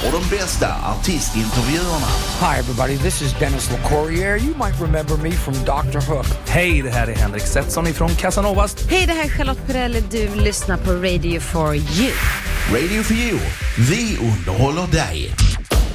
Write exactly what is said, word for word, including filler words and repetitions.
och de bästa artistintervjuerna. Hi everybody, this is Dennis LeCourrier. You might remember me from doctor Hook. Hej, det här är Henrik Setson ifrån Casanovas. Hej, det här är Charlotte Perrelli. Du lyssnar på Radio for You. Radio for You. Vi underhåller dig.